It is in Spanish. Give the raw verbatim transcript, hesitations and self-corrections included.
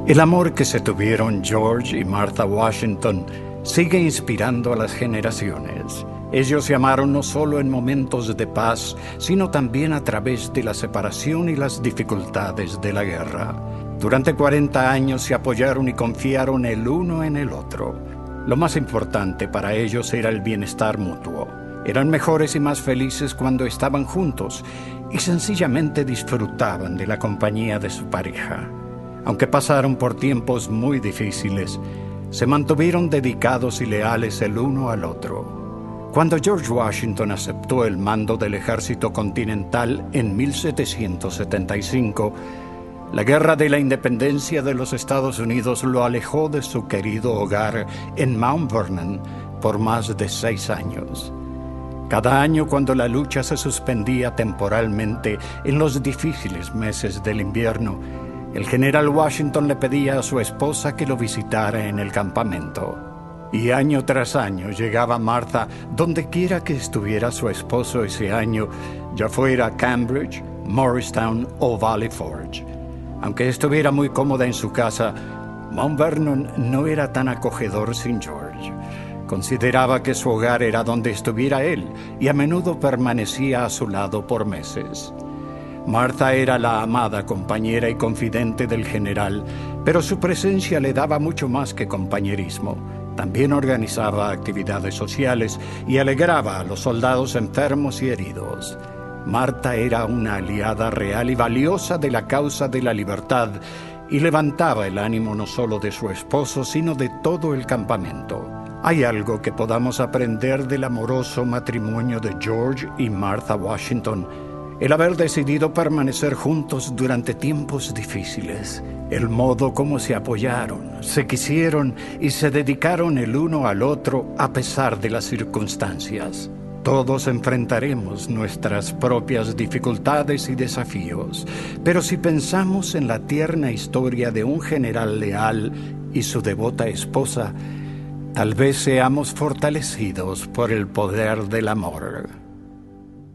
El amor que se tuvieron George y Martha Washington sigue inspirando a las generaciones. Ellos se amaron no solo en momentos de paz, sino también a través de la separación y las dificultades de la guerra. Durante cuarenta años se apoyaron y confiaron el uno en el otro. Lo más importante para ellos era el bienestar mutuo. Eran mejores y más felices cuando estaban juntos y sencillamente disfrutaban de la compañía de su pareja. Aunque pasaron por tiempos muy difíciles, se mantuvieron dedicados y leales el uno al otro. Cuando George Washington aceptó el mando del ejército continental en mil setecientos setenta y cinco, la Guerra de la Independencia de los Estados Unidos lo alejó de su querido hogar en Mount Vernon por más de seis años. Cada año, cuando la lucha se suspendía temporalmente en los difíciles meses del invierno, el general Washington le pedía a su esposa que lo visitara en el campamento. Y año tras año llegaba Martha donde quiera que estuviera su esposo ese año, ya fuera Cambridge, Morristown o Valley Forge. Aunque estuviera muy cómoda en su casa, Mount Vernon no era tan acogedor sin George. Consideraba que su hogar era donde estuviera él y a menudo permanecía a su lado por meses. Martha era la amada compañera y confidente del general, pero su presencia le daba mucho más que compañerismo. También organizaba actividades sociales y alegraba a los soldados enfermos y heridos. Martha era una aliada real y valiosa de la causa de la libertad y levantaba el ánimo no solo de su esposo, sino de todo el campamento. Hay algo que podamos aprender del amoroso matrimonio de George y Martha Washington: el haber decidido permanecer juntos durante tiempos difíciles, el modo como se apoyaron, se quisieron y se dedicaron el uno al otro a pesar de las circunstancias. Todos enfrentaremos nuestras propias dificultades y desafíos, pero si pensamos en la tierna historia de un general leal y su devota esposa, tal vez seamos fortalecidos por el poder del amor.